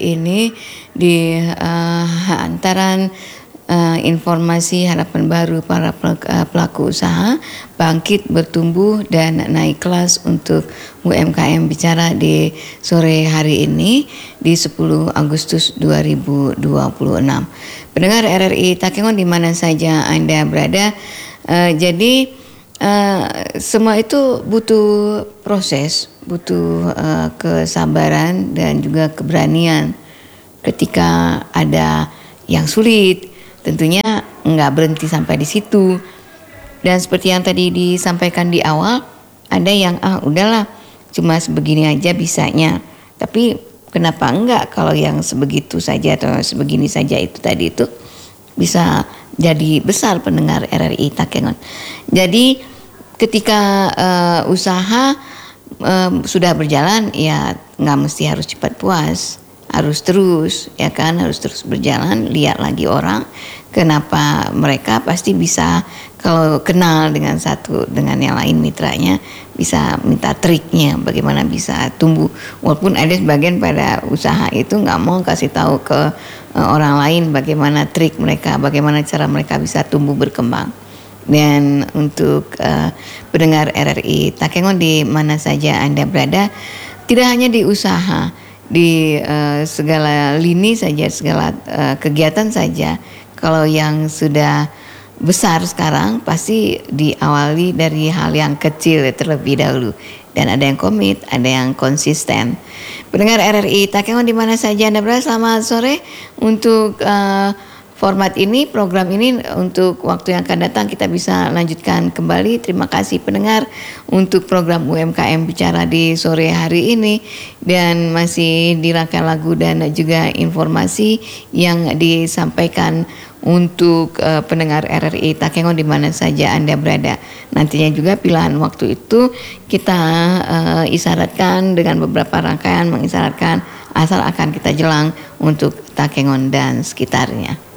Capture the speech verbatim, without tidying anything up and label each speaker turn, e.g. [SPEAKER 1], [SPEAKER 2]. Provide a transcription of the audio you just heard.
[SPEAKER 1] ini di uh, antaran uh, informasi harapan baru para pelaku usaha bangkit, bertumbuh dan naik kelas untuk U M K M bicara di sore hari ini di sepuluh Agustus dua ribu dua puluh enam. Pendengar R R I Takengon di mana saja Anda berada, uh, jadi Uh, semua itu butuh proses, butuh uh, kesabaran dan juga keberanian. Ketika ada yang sulit, tentunya nggak berhenti sampai di situ. Dan seperti yang tadi disampaikan di awal, ada yang ah udahlah, cuma sebegini aja bisanya. Tapi kenapa enggak kalau yang sebegitu saja atau sebegini saja itu tadi itu bisa jadi besar pendengar R R I Takengon. Jadi ketika uh, usaha um, sudah berjalan, ya nggak mesti harus cepat puas, harus terus, ya kan, harus terus berjalan. Lihat lagi orang, kenapa mereka pasti bisa kalau kenal dengan satu dengan yang lain mitranya, bisa minta triknya, bagaimana bisa tumbuh. Walaupun ada sebagian pada usaha itu nggak mau kasih tahu ke uh, orang lain bagaimana trik mereka, bagaimana cara mereka bisa tumbuh berkembang. Dan untuk uh, pendengar R R I Takengon di mana saja Anda berada, tidak hanya di usaha, di uh, segala lini saja, segala uh, kegiatan saja. Kalau yang sudah besar sekarang pasti diawali dari hal yang kecil terlebih dahulu. Dan ada yang komit, ada yang konsisten. Pendengar R R I Takengon di mana saja Anda berada, selamat sore. Untuk uh, format ini, program ini untuk waktu yang akan datang kita bisa lanjutkan kembali. Terima kasih pendengar untuk program U M K M bicara di sore hari ini, dan masih dirangkai lagu dan juga informasi yang disampaikan untuk uh, pendengar R R I Takengon di mana saja Anda berada. Nantinya juga pilihan waktu itu kita uh, isyaratkan dengan beberapa rangkaian mengisyaratkan asal akan kita jelang untuk Takengon dan sekitarnya.